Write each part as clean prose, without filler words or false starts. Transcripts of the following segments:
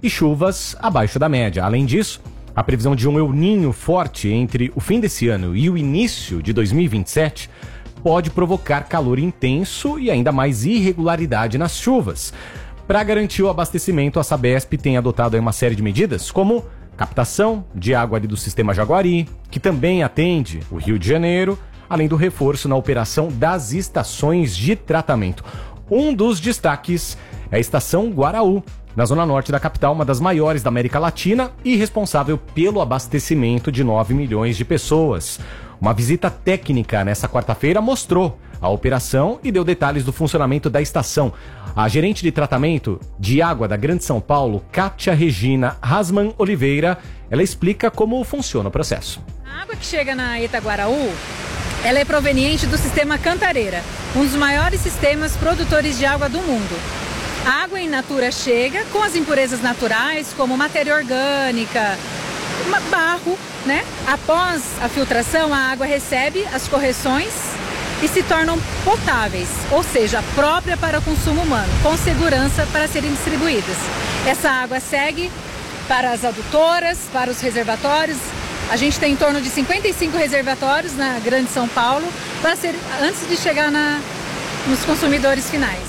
e chuvas abaixo da média. Além disso, a previsão de um El Niño forte entre o fim desse ano e o início de 2027 pode provocar calor intenso e ainda mais irregularidade nas chuvas. Para garantir o abastecimento, a Sabesp tem adotado uma série de medidas, como captação de água ali do sistema Jaguari, que também atende o Rio de Janeiro, além do reforço na operação das estações de tratamento. Um dos destaques é a estação Guaraú, na zona norte da capital, uma das maiores da América Latina e responsável pelo abastecimento de 9 milhões de pessoas. Uma visita técnica nessa quarta-feira mostrou a operação e deu detalhes do funcionamento da estação. A gerente de tratamento de água da Grande São Paulo, Kátia Regina Rasman Oliveira, ela explica como funciona o processo. A água que chega na Itaguaraú, ela é proveniente do sistema Cantareira, um dos maiores sistemas produtores de água do mundo. A água in natura chega com as impurezas naturais, como matéria orgânica, barro, né? Após a filtração, a água recebe as correções e se tornam potáveis, ou seja, própria para o consumo humano, com segurança para serem distribuídas. Essa água segue para as adutoras, para os reservatórios. A gente tem em torno de 55 reservatórios na Grande São Paulo, antes de chegar nos consumidores finais.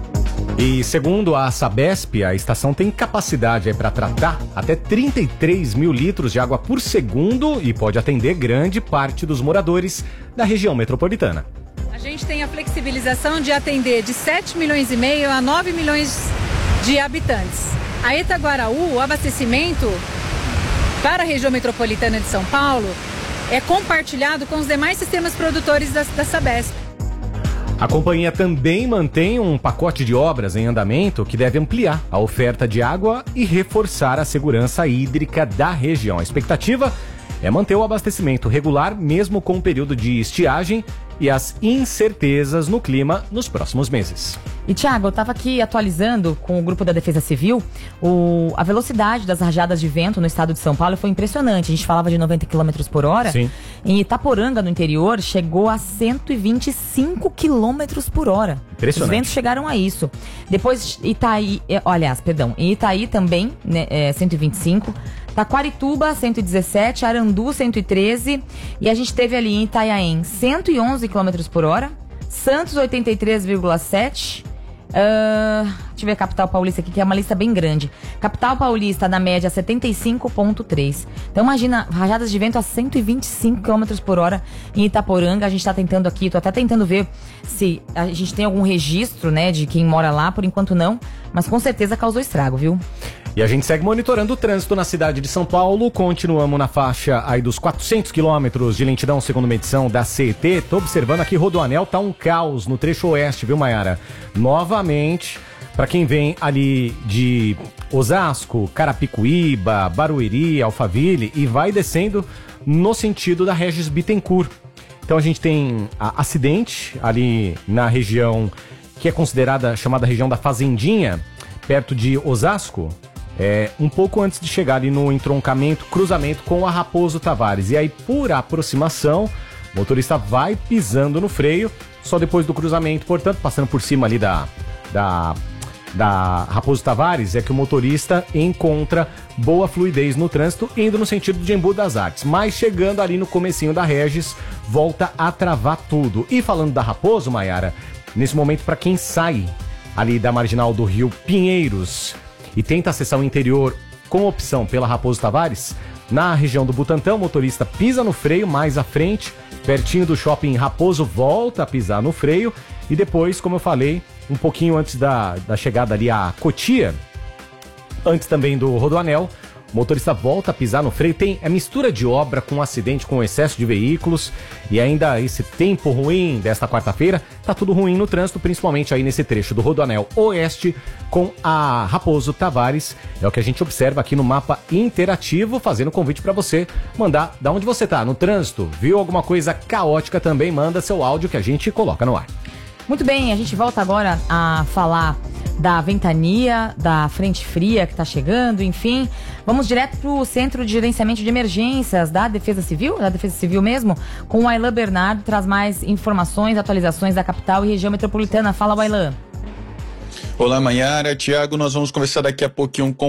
E segundo a Sabesp, a estação tem capacidade para tratar até 33 mil litros de água por segundo e pode atender grande parte dos moradores da região metropolitana. A gente tem a flexibilização de atender de 7 milhões e meio a 9 milhões de habitantes. A Itaguaraú, o abastecimento para a região metropolitana de São Paulo é compartilhado com os demais sistemas produtores da Sabesp. A companhia também mantém um pacote de obras em andamento que deve ampliar a oferta de água e reforçar a segurança hídrica da região. A expectativa é manter o abastecimento regular, mesmo com o período de estiagem e as incertezas no clima nos próximos meses. E, Thiago, eu estava aqui atualizando com o grupo da Defesa Civil, a velocidade das rajadas de vento no estado de São Paulo foi impressionante. A gente falava de 90 km por hora. Sim. Em Itaporanga, no interior, chegou a 125 km por hora. Impressionante. Os ventos chegaram a isso. Depois, em Itaí também, né, 125. Taquarituba, 117, Arandu, 113. E a gente teve ali em Itanhaém, 111 km por hora. Santos, 83,7. Deixa eu ver a Capital Paulista aqui, que é uma lista bem grande. Capital Paulista, na média, 75,3. Então, imagina, rajadas de vento a 125 km por hora em Itaporanga. A gente tá tentando aqui, tô até tentando ver se a gente tem algum registro, né, de quem mora lá. Por enquanto, não. Mas com certeza causou estrago, viu? E a gente segue monitorando o trânsito na cidade de São Paulo. Continuamos na faixa aí dos 400 quilômetros de lentidão, segundo medição da CET. Tô observando aqui, Rodoanel tá um caos no trecho oeste, viu, Mayara? Novamente, para quem vem ali de Osasco, Carapicuíba, Barueri, Alphaville e vai descendo no sentido da Regis Bittencourt. Então a gente tem acidente ali na região que é considerada, chamada região da Fazendinha, perto de Osasco. Um pouco antes de chegar ali no entroncamento, cruzamento com a Raposo Tavares. E aí, por aproximação, o motorista vai pisando no freio, só depois do cruzamento, portanto, passando por cima ali da Raposo Tavares, é que o motorista encontra boa fluidez no trânsito, indo no sentido de Embu das Artes. Mas chegando ali no comecinho da Regis, volta a travar tudo. E falando da Raposo, Mayara, nesse momento, para quem sai ali da marginal do Rio Pinheiros e tenta acessar o interior com opção pela Raposo Tavares, na região do Butantã, o motorista pisa no freio mais à frente, pertinho do shopping Raposo, volta a pisar no freio e depois, como eu falei, um pouquinho antes da chegada ali a Cotia, antes também do Rodoanel, o motorista volta a pisar no freio. Tem a mistura de obra com acidente, com excesso de veículos e ainda esse tempo ruim desta quarta-feira. Tá tudo ruim no trânsito, principalmente aí nesse trecho do Rodoanel Oeste com a Raposo Tavares. É o que a gente observa aqui no mapa interativo, fazendo convite para você mandar da onde você tá no trânsito. Viu alguma coisa caótica também? Manda seu áudio que a gente coloca no ar. Muito bem, a gente volta agora a falar da ventania, da frente fria que está chegando, enfim. Vamos direto para o Centro de Gerenciamento de Emergências da Defesa Civil mesmo, com o Aylan Bernardo, traz mais informações, atualizações da capital e região metropolitana. Fala, Aylan. Olá, Mayara, Thiago, nós vamos conversar daqui a pouquinho com